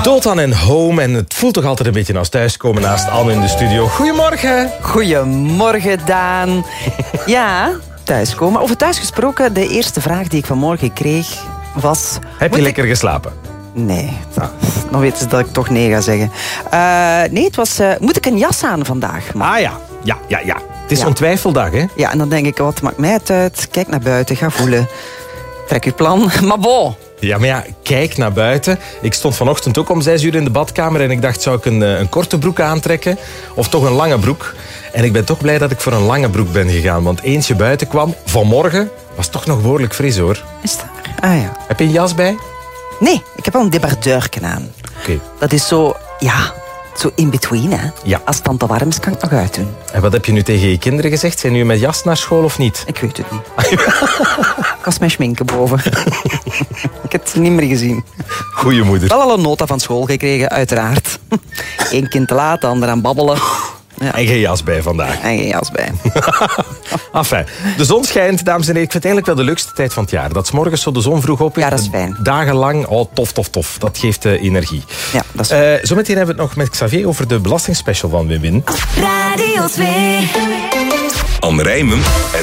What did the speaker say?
Dotan en Home. En het voelt toch altijd een beetje als thuiskomen naast Anne in de studio. Goedemorgen. Goedemorgen, Daan. Ja, thuiskomen. Over thuis gesproken, de eerste vraag die ik vanmorgen kreeg was... Heb je lekker geslapen? Nee, dan weten ze dat ik toch nee ga zeggen. Nee, het was... moet ik een jas aan vandaag? Ah ja. Het is zo'n twijfeldag, hè? Ja, en dan denk ik, wat maakt mij het uit? Kijk naar buiten, ga voelen. Trek je plan. Maar bon. Ja, maar ja, kijk naar buiten. Ik stond vanochtend ook om 6 uur in de badkamer en ik dacht, zou ik een korte broek aantrekken? Of toch een lange broek? En ik ben toch blij dat ik voor een lange broek ben gegaan. Want eens je buiten kwam, vanmorgen, was toch nog behoorlijk fris, hoor. Is dat? Ah ja. Heb je een jas bij? Nee, ik heb wel een debardeurken aan. Oké. Dat is zo, ja, zo in between, hè. Ja. Als het dan te warm is, kan ik het nog uitdoen. En wat heb je nu tegen je kinderen gezegd? Zijn jullie met jas naar school of niet? Ik weet het niet. Ik was mijn schminken boven. Ik heb het niet meer gezien. Goeie moeder. Wel al een nota van school gekregen, uiteraard. Eén kind te laat, de ander aan babbelen. Ja. En geen jas bij vandaag. En geen jas bij. Enfin, de zon schijnt, dames en heren. Ik vind het eigenlijk wel de leukste tijd van het jaar. Dat 's morgens zo de zon vroeg op is. Ja, dat is fijn. Dagenlang, oh, tof. Dat geeft energie. Ja, dat is Zometeen hebben we het nog met Xavier over de belastingspecial van Win-Win. Radio 2. Anne Rijmen en